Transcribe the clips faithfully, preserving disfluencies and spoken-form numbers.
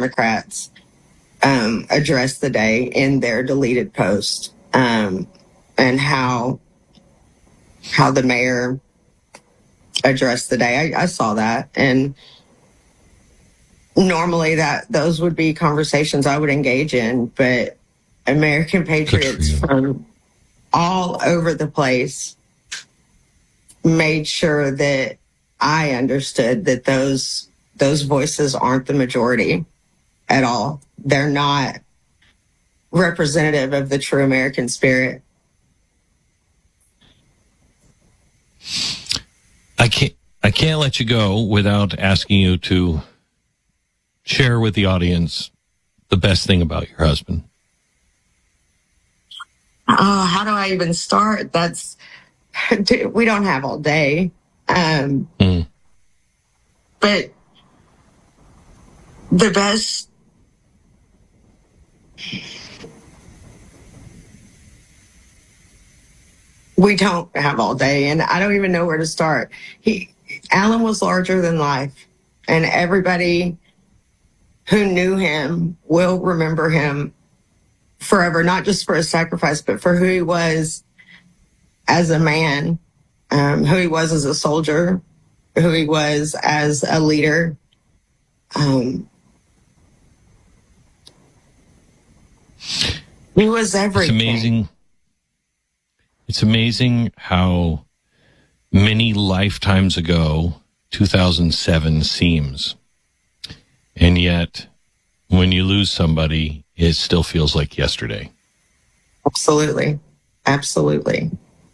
Democrats um, addressed the day in their deleted post, um, and how how the mayor addressed the day. I, I saw that, and normally that those would be conversations I would engage in, but American patriots from all over the place made sure that I understood that those those voices aren't the majority at all. They're not representative of the true American spirit. I can't I can't let you go without asking you to share with the audience the best thing about your husband. Oh, how do I even start? That's we don't have all day. Um, mm. But the best, we don't have all day, and I don't even know where to start. He, Alan was larger than life, and everybody who knew him will remember him forever, not just for his sacrifice, but for who he was as a man, um, who he was as a soldier, who he was as a leader. Um, he was everything. It's amazing. It's amazing how many lifetimes ago two thousand seven seems. And yet, when you lose somebody, it still feels like yesterday. Absolutely. Absolutely.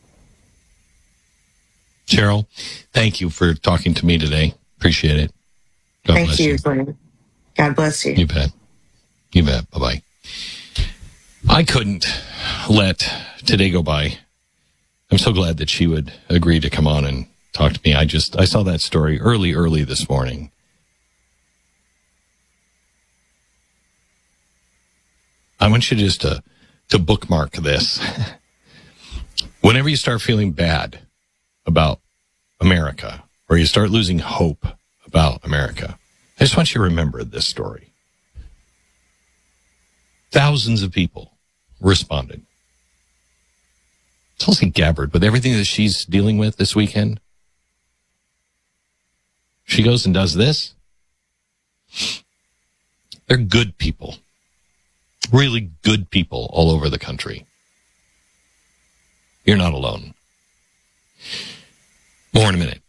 Cheryl, thank you for talking to me today. Appreciate it. God thank bless you. you. God bless you. You bet. You bet. Bye-bye. I couldn't let today go by. I'm so glad that she would agree to come on and talk to me. I just, I saw that story early, early this morning. I want you just to, to bookmark this. Whenever you start feeling bad about America, or you start losing hope about America, I just want you to remember this story. Thousands of people responded. Tulsi Gabbard, with everything that she's dealing with this weekend, she goes and does this. They're good people. Really good people all over the country. You're not alone. More in a minute.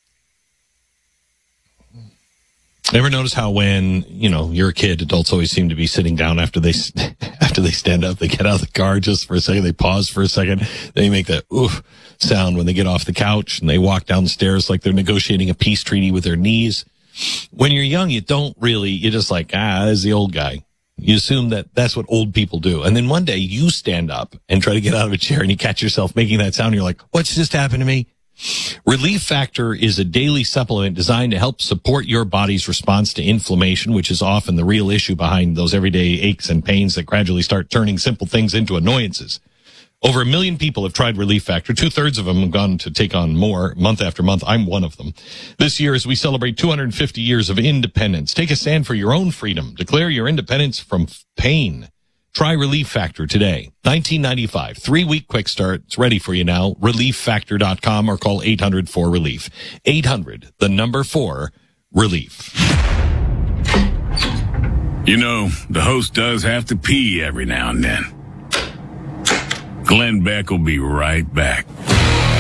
Ever notice how when, you know, you're a kid, adults always seem to be sitting down after they after they stand up, they get out of the car just for a second, they pause for a second, they make that oof sound when they get off the couch, and they walk down the stairs like they're negotiating a peace treaty with their knees. When you're young, you don't really, you're just like, ah, this is the old guy. You assume that that's what old people do. And then one day you stand up and try to get out of a chair and you catch yourself making that sound. And you're like, what's just happened to me? Relief Factor is a daily supplement designed to help support your body's response to inflammation, which is often the real issue behind those everyday aches and pains that gradually start turning simple things into annoyances. Over a million people have tried Relief Factor. Two-thirds of them have gone to take on more month after month. I'm one of them. This year, as we celebrate two hundred fifty years of independence, take a stand for your own freedom. Declare your independence from pain. Try Relief Factor today. nineteen ninety-five, three-week quick start. It's ready for you now. relief factor dot com or call eight hundred four relief. eight hundred, the number four, relief. You know, the host does have to pee every now and then. Glenn Beck will be right back.